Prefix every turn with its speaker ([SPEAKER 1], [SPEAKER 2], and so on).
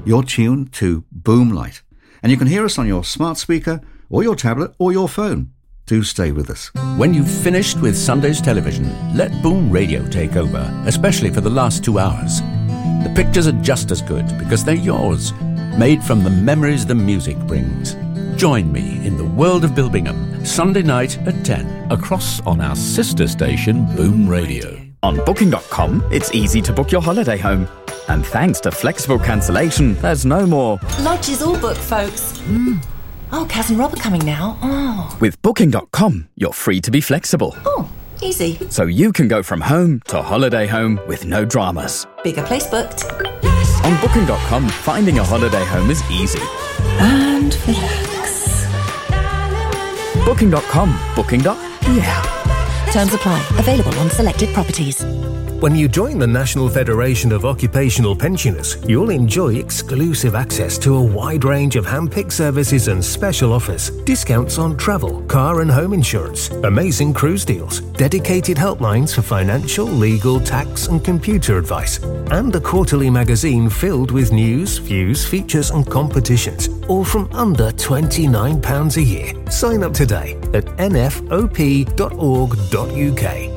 [SPEAKER 1] you're tuned to Boomlight, and you can hear us on your smart speaker or your tablet or your phone. Do stay with us.
[SPEAKER 2] When you've finished with Sunday's television, let Boom Radio take over, especially for the last 2 hours. The pictures are just as good because they're yours, made from the memories the music brings. Join me in the world of Bill Bingham, Sunday night at 10.
[SPEAKER 3] Across on our sister station, Boom Radio.
[SPEAKER 4] On Booking.com, it's easy to book your holiday home. And thanks to flexible cancellation, there's no more.
[SPEAKER 5] Lodge is all booked, folks. Oh, Kaz and Rob are coming now. Oh.
[SPEAKER 4] With Booking.com, you're free to be flexible.
[SPEAKER 5] Oh, easy.
[SPEAKER 4] So you can go from home to holiday home with no dramas.
[SPEAKER 5] Bigger place booked.
[SPEAKER 4] On Booking.com, finding a holiday home is easy.
[SPEAKER 5] And relax.
[SPEAKER 4] Booking.com. Booking.yeah.
[SPEAKER 5] Terms apply. Available on selected properties.
[SPEAKER 6] When you join the National Federation of Occupational Pensioners, you'll enjoy exclusive access to a wide range of hand-picked services and special offers, discounts on travel, car and home insurance, amazing cruise deals, dedicated helplines for financial, legal, tax and computer advice, and a quarterly magazine filled with news, views, features and competitions, all from under £29 a year. Sign up today at nfop.org.uk.